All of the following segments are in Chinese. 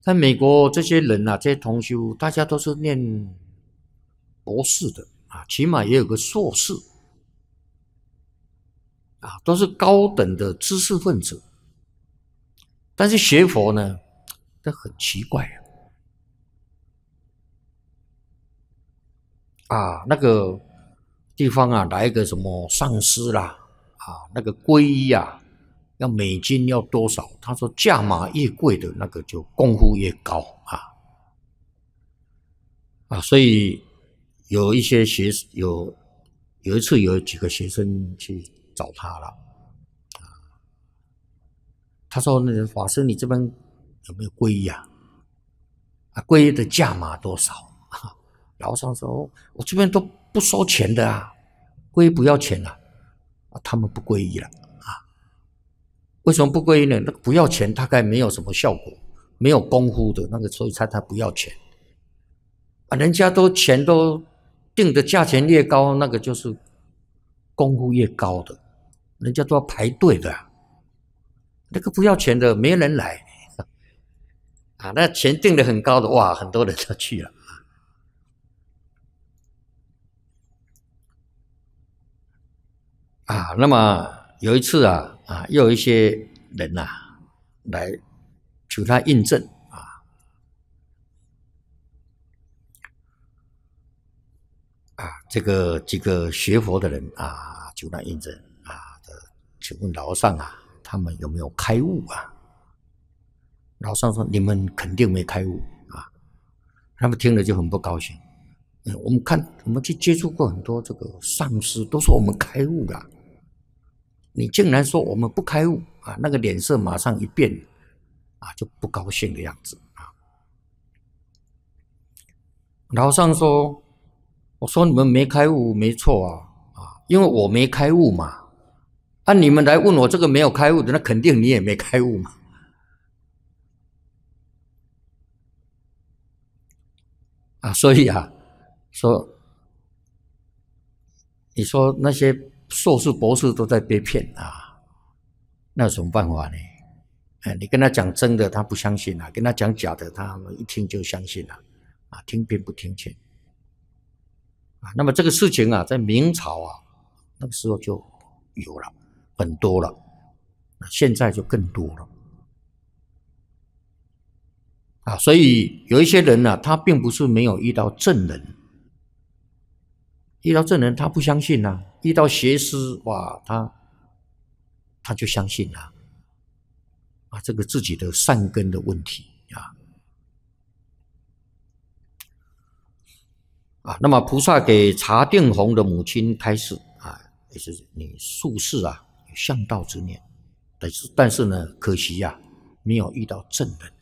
在美国这些人啊，这些同修，大家都是念博士的啊，起码也有个硕士啊，都是高等的知识分子。但是学佛呢，这很奇怪啊，那个地方啊，来一个什么上师啦，啊，那个皈依啊，要美金要多少？他说价码越贵的那个就功夫越高啊，所以有一些有一次有几个学生去找他了，他说那个法师你这边有没有皈依啊？啊，皈依的价码多少？老上说我这边都不收钱的啊，皈依不要钱啊，他们不皈依了。为什么不皈依呢？那个不要钱大概没有什么效果，没有功夫的那个，所以他不要钱啊。人家都钱都定的价钱越高，那个就是功夫越高的，人家都要排队的啊。那个不要钱的没人来啊，那钱定的很高的哇，很多人都去了啊。那么有一次又有一些人来求他印证这个几个学佛的人求他印证请问老和尚他们有没有开悟啊？老和尚说你们肯定没开悟啊。他们听了就很不高兴。我们去接触过很多这个上师，都说我们开悟了，你竟然说我们不开悟啊？那个脸色马上一变就不高兴的样子老和尚说：“我说你们没开悟没错因为我没开悟嘛。你们来问我这个没有开悟的，那肯定你也没开悟嘛。所以说你说那些硕士博士都在被骗那有什么办法呢？你跟他讲真的，他不相信跟他讲假的，他们一听就相信听骗不听劝那么这个事情在明朝那个时候就有了很多了，现在就更多了所以有一些人他并不是没有遇到正人，遇到正人他不相信遇到邪师哇，他就相信这个自己的善根的问题那么菩萨给茶定弘的母亲开示也是你术士有向道之念，但是呢，可惜没有遇到正人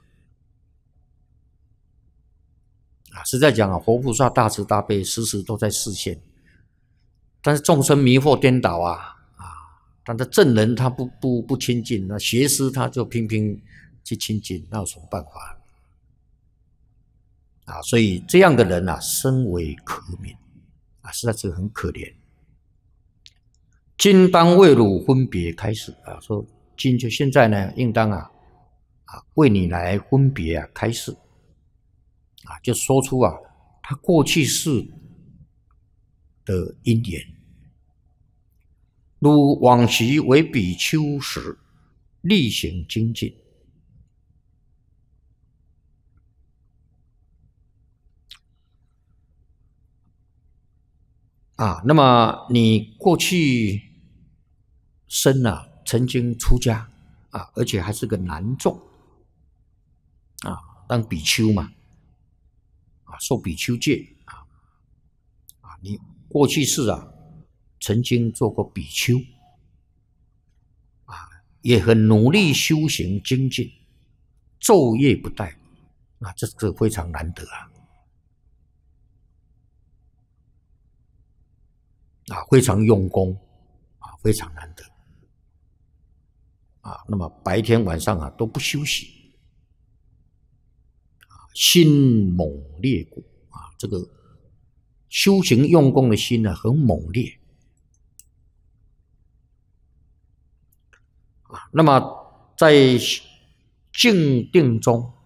实在讲活菩萨大慈大悲，时时都在示现，但是众生迷惑颠倒但是正人他不亲近，那邪师他就拼命去亲近，那有什么办法所以这样的人深为可悯实在是很可怜。今当为汝分别开始说今就现在呢，应当为你来分别开示就说出他过去世的因缘。如往昔为比丘时，力行精进那么你过去生曾经出家而且还是个男众当比丘嘛受比丘戒你过去世曾经做过比丘也很努力修行精进，昼夜不怠这个非常难得非常用功非常难得那么白天晚上都不休息心猛烈故这个修行用功的心很猛烈那么在静定中